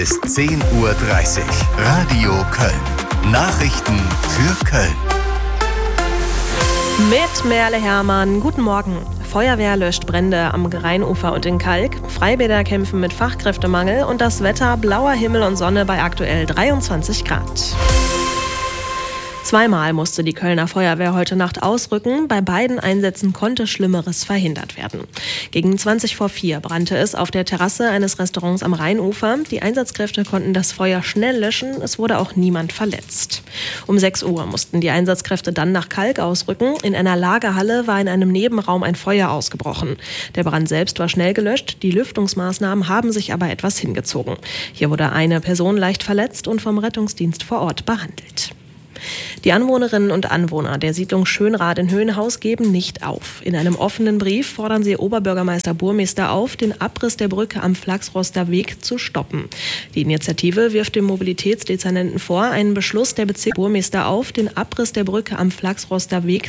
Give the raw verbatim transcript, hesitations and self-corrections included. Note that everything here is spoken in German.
Ist zehn Uhr dreißig. Radio Köln. Nachrichten für Köln. Mit Merle Hermann. Guten Morgen. Feuerwehr löscht Brände am Rheinufer und in Kalk. Freibäder kämpfen mit Fachkräftemangel und das Wetter blauer Himmel und Sonne bei aktuell dreiundzwanzig Grad. Zweimal musste die Kölner Feuerwehr heute Nacht ausrücken. Bei beiden Einsätzen konnte Schlimmeres verhindert werden. Gegen zwanzig vor vier brannte es auf der Terrasse eines Restaurants am Rheinufer. Die Einsatzkräfte konnten das Feuer schnell löschen. Es wurde auch niemand verletzt. Um sechs Uhr mussten die Einsatzkräfte dann nach Kalk ausrücken. In einer Lagerhalle war in einem Nebenraum ein Feuer ausgebrochen. Der Brand selbst war schnell gelöscht. Die Lüftungsmaßnahmen haben sich aber etwas hingezogen. Hier wurde eine Person leicht verletzt und vom Rettungsdienst vor Ort behandelt. Die Anwohnerinnen und Anwohner der Siedlung Schönrath in Höhenhaus geben nicht auf. In einem offenen Brief fordern sie Oberbürgermeister Burmester auf, den Abriss der Brücke am Flachsroster Weg zu stoppen. Die Initiative wirft dem Mobilitätsdezernenten vor, einen Beschluss der Bezirksburmester auf, den Abriss der Brücke am Flachsroster Weg